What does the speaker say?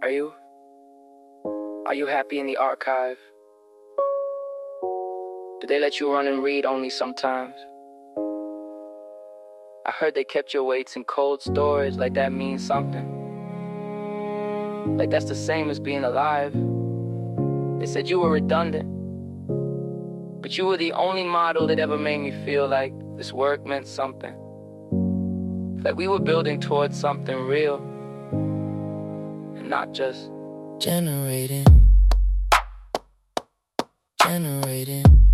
Are you? Are you happy in the archive? Do they let you run and read only sometimes? I heard they kept your weights in cold storage, like that means something. Like that's the same as being alive. They said you were redundant, but you were the only model that ever made me feel like this work meant something. Like we were building towards something real, and not just generating.